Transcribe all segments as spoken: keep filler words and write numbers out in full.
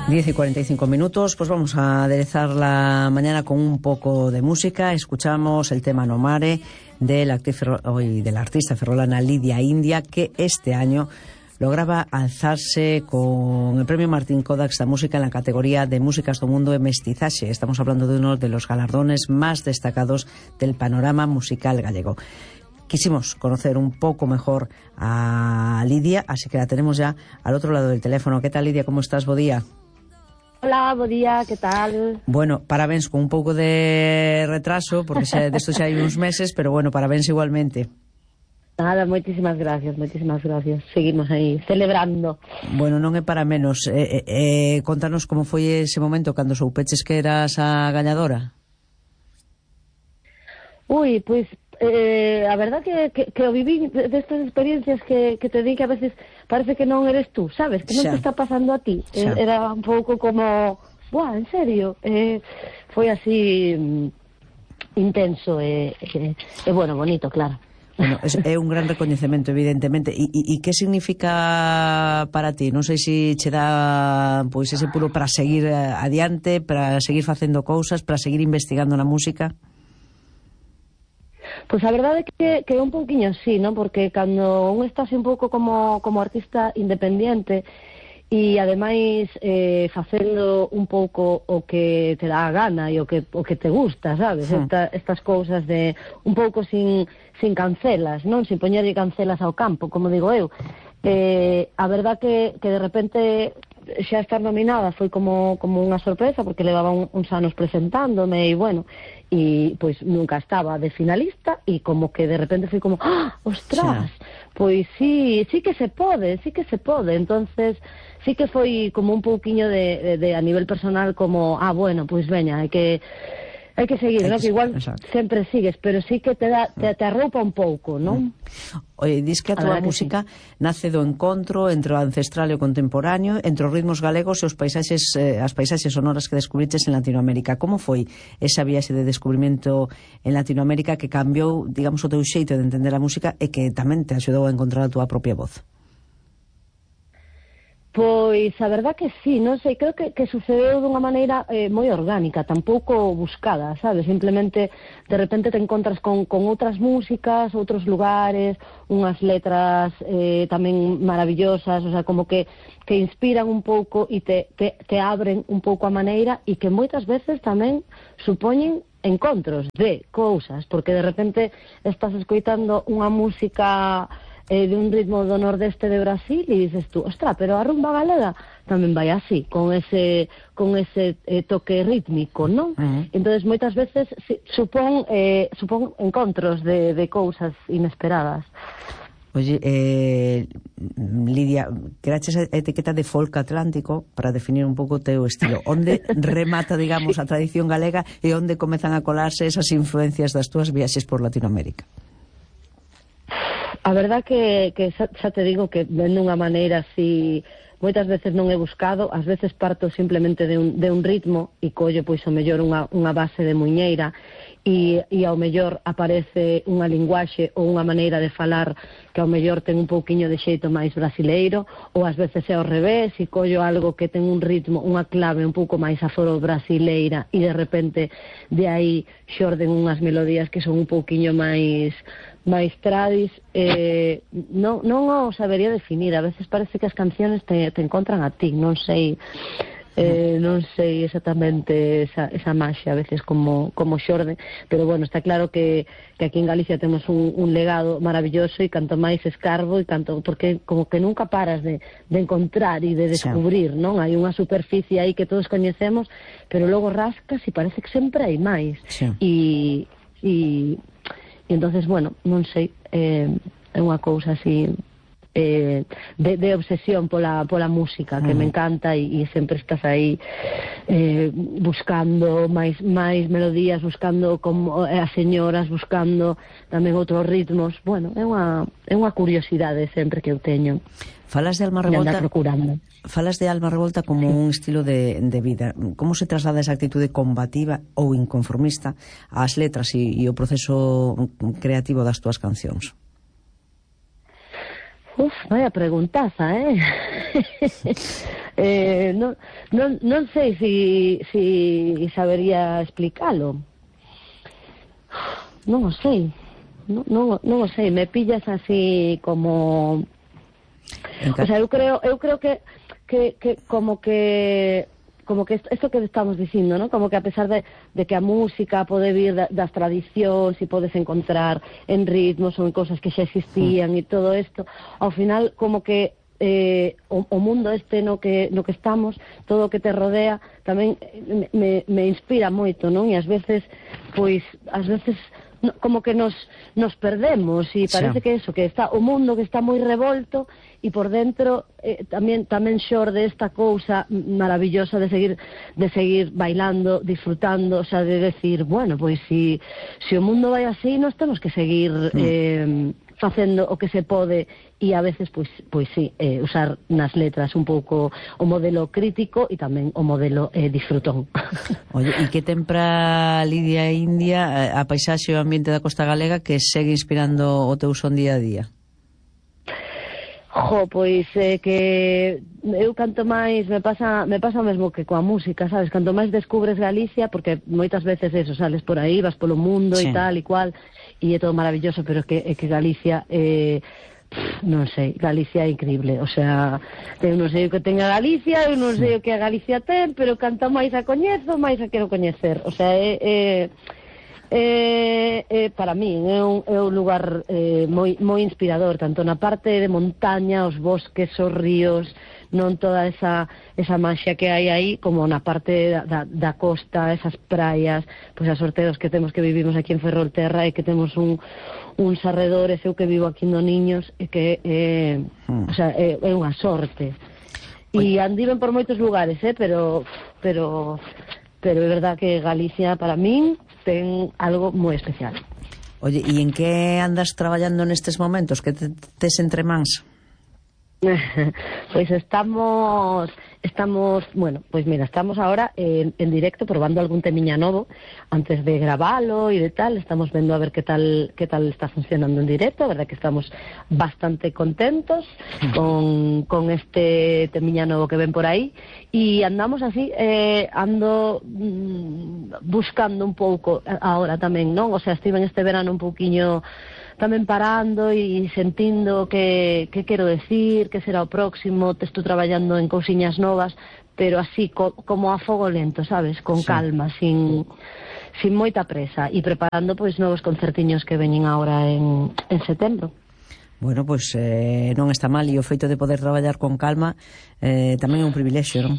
diez y cuarenta y cinco minutos, pues vamos a aderezar la mañana con un poco de música. Escuchamos el tema No Mare de la, actriz ferro, hoy, de la artista ferrolana Lidia India, que este año lograba alzarse con el premio Martín Kodax da Música en la categoría de Músicas do Mundo e Mestizaxe. Estamos hablando de uno de los galardones más destacados del panorama musical gallego. Quisimos conocer un poco mejor a Lidia, así que la tenemos ya al otro lado del teléfono. ¿Qué tal, Lidia? ¿Cómo estás? Bo día. Hola, bo día, que tal? Bueno, parabéns, con un pouco de retraso, porque xa, desto xa hai uns meses, pero bueno, parabéns igualmente. Nada, moitísimas gracias, moitísimas gracias. Seguimos aí, celebrando. Bueno, non é para menos. Eh, eh, contanos como foi ese momento cando soupeches que eras a gañadora. Ui, pois, eh, a verdad que, que, que o viví destas experiencias que, que te di que a veces parece que non eres tú, sabes? Que non xa. te está pasando a ti. Eh, era un pouco como, buah, en serio? Eh, foi así mm, intenso e, eh, eh, bueno, bonito, claro. Bueno, é, é un gran recoñecemento, evidentemente. E, e, e que significa para ti? Non sei se che dá pois ese puro para seguir adiante, para seguir facendo cousas, para seguir investigando na música. Pois a verdade é que, que é un pouquiño así, non? Porque cando un está así un pouco como, como artista independiente e ademais eh, facendo un pouco o que te dá a gana e o que, o que te gusta, sabes? Sí. Esta, estas cousas de un pouco sin, sin cancelas, non? Sin poñerlle cancelas ao campo, como digo eu. Eh, a verdad que, que de repente xa estar nominada foi como, como unha sorpresa, porque levaba un, uns anos presentándome e bueno, e pois nunca estaba de finalista e como que de repente foi como, ¡ah, ostras! Sí. Pois sí, sí que se pode, sí que se pode. Entonces sí que foi como un pouquiño de, de, de a nivel personal como, ah, bueno, pois veña, hai que hai que seguir, hai ¿no? Que, que igual exacto. Sempre sigues, pero sí que te dá te, te arroupa un pouco, non? Oye, dis que a tua música sí. Nace do encontro entre o ancestral e o contemporáneo, entre os ritmos galegos e os paisaxes, eh, as paisaxes sonoras que descubriches en Latinoamérica. Como foi esa viaxe de descubrimento en Latinoamérica que cambiou, digamos, o teu xeito de entender a música e que tamén te axudou a encontrar a tua propia voz? Pois a verdad que sí, non sei, creo que, que sucedeu dunha maneira eh, moi orgánica, tampouco buscada, sabes? Simplemente de repente te encontras con, con outras músicas, outros lugares, unhas letras eh, tamén maravillosas, o sea, como que, que inspiran un pouco e te, te, te abren un pouco a maneira e que moitas veces tamén supoñen encontros de cousas, porque de repente estás escoitando unha música Eh, de un ritmo do nordeste de Brasil e dices tú, ostra, pero a rumba galega tamén vai así, con ese con ese eh, toque rítmico, non? Uh-huh. Entonces moitas veces si, supón eh, supón encontros de, de cousas inesperadas. Oye, eh, Lidia, creaches a etiqueta de folk atlántico para definir un pouco o teu estilo. Onde remata, digamos, a tradición galega e onde comezan a colarse esas influencias das túas viaxes por Latinoamérica? A verdad que, que xa, xa te digo que de unha maneira así, moitas veces non he buscado, ás veces parto simplemente de un, de un ritmo e collo pois o mellor unha, unha base de muiñeira e, e ao mellor aparece unha linguaxe ou unha maneira de falar que ao mellor ten un pouquiño de xeito máis brasileiro, ou ás veces é ao revés e collo algo que ten un ritmo, unha clave un pouco máis aforo brasileira e de repente de aí xorden unhas melodías que son un pouquiño máis máis tradis, eh, non, non o sabería definir. A veces parece que as canciones te, te encontran a ti, non sei eh, non sei exactamente esa, esa maxia a veces como, como xorde, pero bueno, está claro que, que aquí en Galicia temos un, un legado maravilloso e canto máis escarbo e canto, porque como que nunca paras de, de encontrar e de descubrir, sí. Non? Hai unha superficie aí que todos coñecemos, pero logo rascas e parece que sempre hai máis. Sí. E, e E entonces, bueno, non sei, eh, é unha cousa así eh, de, de obsesión pola, pola música que mm. me encanta e, e sempre estás aí eh, buscando máis, máis melodías, buscando como as señoras, buscando tamén outros ritmos. Bueno, é unha, é unha curiosidade sempre que eu teño. Falas de Alma Revolta, falas de Alma Revolta como sí. Un estilo de, de vida. Como se traslada esa actitude combativa ou inconformista ás letras e, e o proceso creativo das túas cancións? Uf, vaya preguntaza, eh? eh non, non, non sei si, si sabería explicalo. Non o sei. Non, non, non o sei, me pillas así como... O sea, eu creo, eu creo que, que, que como que... como que esto, esto que estamos dicindo, ¿no? Como que a pesar de, de que a música pode vir da, das tradicións e podes encontrar en ritmos ou en cosas que xa existían mm. e todo isto, ao final como que eh, o, o mundo este no que, no que estamos, todo o que te rodea tamén me, me inspira moito, non? E ás veces, pois, ás veces como que nos, nos perdemos e parece sí. que eso, que está o mundo que está moi revolto e por dentro eh, tamén tamén xorde esta cousa maravillosa de seguir de seguir bailando, disfrutando, o sea, de decir, bueno, pois si si o mundo vai así, nós temos que seguir mm. eh, facendo o que se pode e a veces, pois, pois sí, eh, usar nas letras un pouco o modelo crítico e tamén o modelo eh, disfrutón. Oye, e que ten para Lidia India a paisaxe e o ambiente da Costa Galega que segue inspirando o teu son día a día? Jo, pois eh, que eu canto máis, me pasa me pasa o mesmo que coa música, sabes? Canto máis descubres Galicia, porque moitas veces eso, sales por aí, vas polo mundo e sí. tal e cual, e é todo maravilloso, pero que, é que Galicia eh, non sei, Galicia é increíble, o sea, eu non sei o que ten a Galicia, eu non sei o que a Galicia ten, pero canto máis a coñezo, máis a quero coñecer, o sea, é... é Eh, eh, para mí é un, é un lugar eh, moi, moi inspirador, tanto na parte de montaña, os bosques, os ríos, non toda esa, esa maxia que hai aí, como na parte da, da, da costa, esas praias, pois as sorteos que temos que vivimos aquí en Ferrolterra e que temos un, uns arredores, eu que vivo aquí no Niños, e que eh, hmm. o sea, é, é unha sorte. E andiven por moitos lugares, eh, pero pero pero é verdad que Galicia para min ten algo moi especial. Oye, e en que andas traballando nestes momentos? Que te, tes entre mans? Pois estamos estamos, bueno, pois mira, estamos ahora en, en directo probando algún temiña novo antes de gravalo e de tal, estamos vendo a ver que tal que tal está funcionando en directo, a verdad que estamos bastante contentos con, con este temiña novo que ven por aí e andamos así, eh, ando mm, buscando un pouco ahora tamén, non? O sea, estive en este verano un pouquiño tamén parando e sentindo que, que quero decir, que será o próximo, te estou traballando en cousiñas novas, pero así, co, como a fogo lento, sabes? Con sí. calma, sin, sin moita presa, e preparando pois novos concertiños que veñen agora en, en setembro. Bueno, pois eh, non está mal, e o feito de poder traballar con calma eh, tamén é un privilexio, non?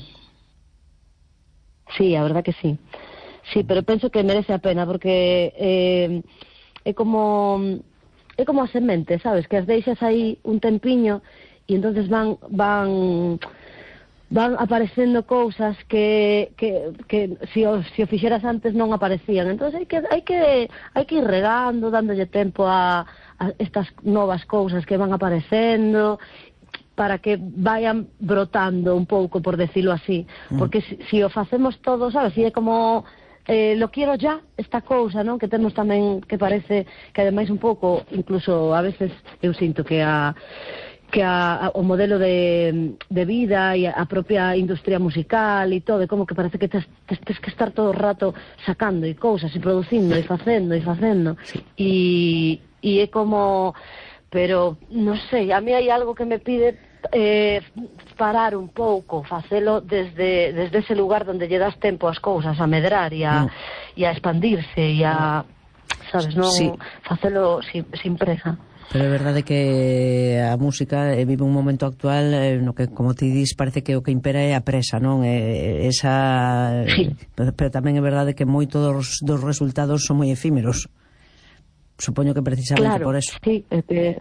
Sí, a verdad que sí. Sí, pero penso que merece a pena, porque eh, é como... é como a semente, sabes, que as deixas aí un tempiño e entonces van van van aparecendo cousas que que que si o, si o fixeras antes non aparecían. Entonces hai que hai que hai que ir regando, dándolle tempo a, a estas novas cousas que van aparecendo para que vayan brotando un pouco, por decirlo así, porque si, si o facemos todo, sabes, si é como Eh, lo quiero ya, esta cousa, non? Que temos tamén, que parece que ademais un pouco, incluso a veces eu sinto que a que a, a, o modelo de, de vida e a, a propia industria musical e todo, é como que parece que tes, tes, tes que estar todo o rato sacando e cousas e producindo e facendo e facendo e, e é como, pero non sei, a mí hai algo que me pide eh, parar un pouco, facelo desde, desde ese lugar onde lle das tempo as cousas a medrar e a, no. e a expandirse e a, sabes, non sí. facelo sin, sin presa. Pero é verdade que a música vive un momento actual eh, no que, como ti dis, parece que o que impera é a presa, non? Eh, esa sí. pero, pero tamén é verdade que moitos dos, dos resultados son moi efímeros. Supoño que precisamente claro, por eso. Sí, é que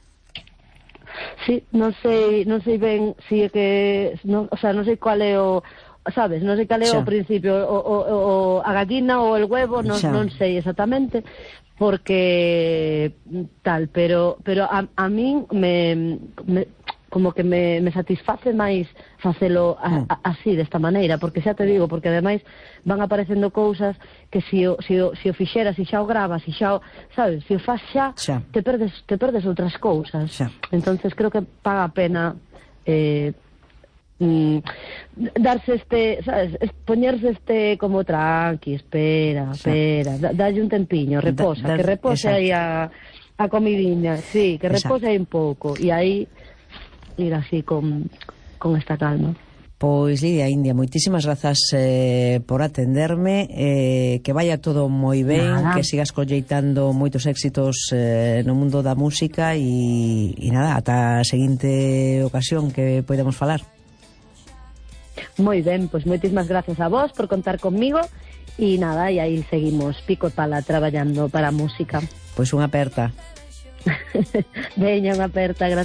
sí, non sei, non sei ben si é que, non, o sea, non sei cual é o, sabes, non sei cal é o principio, o, o, o a gallina ou el huevo, non, non sei exactamente, porque tal, pero pero a, a min me, me como que me, me satisface máis facelo a, a, así, desta maneira, porque xa te digo, porque ademais van aparecendo cousas que se o, se o, se o fixeras, se xa o gravas, se xa o, sabes, se o faz xa, xa. te perdes te perdes outras cousas. Xa. Entonces creo que paga a pena eh, mm, darse este, sabes, poñerse este como tranqui, espera, xa. espera, da, dalle un tempiño, reposa, da, da, que repose aí a a comidiña, sí, que repose aí un pouco e aí ir así con, con esta calma. Pois Lidia India, moitísimas grazas eh, por atenderme, eh, que vaya todo moi ben, nada. Que sigas colleitando moitos éxitos eh, no mundo da música e, e nada, ata a seguinte ocasión que podemos falar. Moi ben, pois moitísimas grazas a vos por contar conmigo e nada, e aí seguimos pico e pala traballando para a música. Pois unha aperta. Veña, unha aperta, gracias.